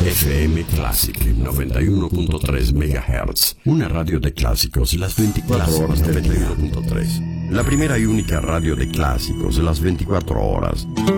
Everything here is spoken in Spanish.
FM Classic 91.3 MHz. Una radio de clásicos las 24 horas de 91.3. La primera y única radio de clásicos las 24 horas.